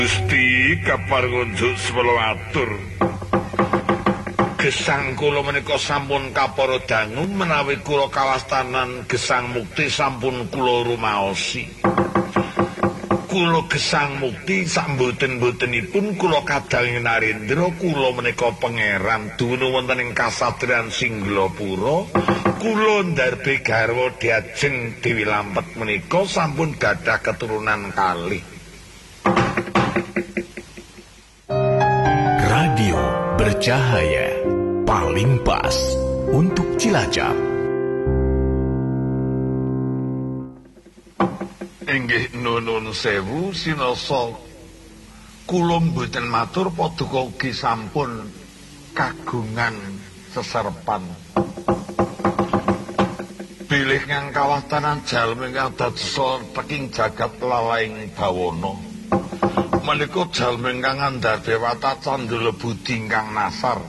Gusti kaparengunjuk swelatur. Gesang kula menika sampun kapara dangu menawi kula kawastanan gesang mukti sampun kula rumaosi. Kula gesang mukti samboten-botenipun kula kadang narendra kula menika pangeran dumunung wonten ing kasatriyan Singlapura. Kula ndarbe garwa Diajeng Dewi Lampet menika sampun gadah keturunan kalih. Radio bercahaya paling pas untuk Cilacap. Inggih nuwun sewu sinasa kula mboten matur paduka ugi sampun kagungan sesarepan bilih kang kawastanan jalmi kang dados teking jagat lalaing bawana menika jalmi kang ngandhar dewata candala budi ingkang nasar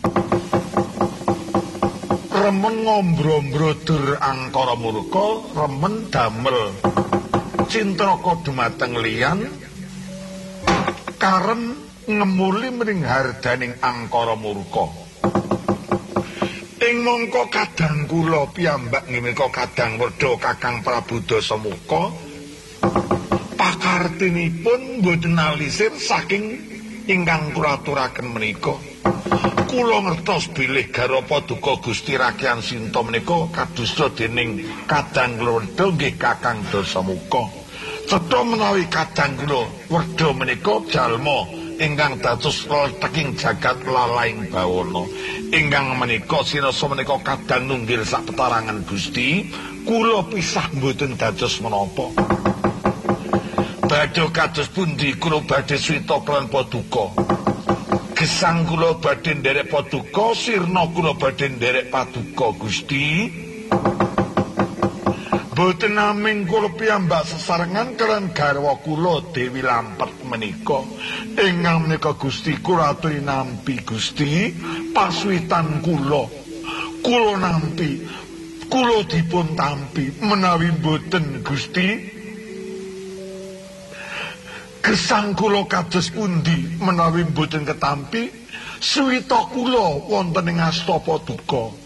remen ngombro-mbro dur angkara murka remen damel cintraka dumateng liyan karen ngemuli mring hardaning angkara murka ing mangka kadang kula piyambak nggih kadang werda Kakang Prabu Dasamuka pakartinipun boten alisir saking ingkang kula aturaken menika kula ngertos bilih garwa paduka Gusti Rakyan Sinta menika kadosta dening kadang kula werda nggih Kakang Dasamuka cetha menawi kadang kula werda menika jalma ingkang dados teking jagat lalaing bawana ingkang menika sinasa menika kadang nunggil sak petarangan Gusti kula pisah mboten dados menapa badhe kados pundi kula badhe swita kelan paduka gesang kula badhe nderek paduka sirna kula badhe nderek paduka Gusti boten naming kula piyambak sesarengan kalian garwa kula Dewi Lampet menika ingkang menika Gusti kula aturi nampi Gusti paswitan kula nampi kula dipun tampi menawi boten Gusti gesang kula kados pundi menawi boten ketampi swita kula wonten ing asta paduka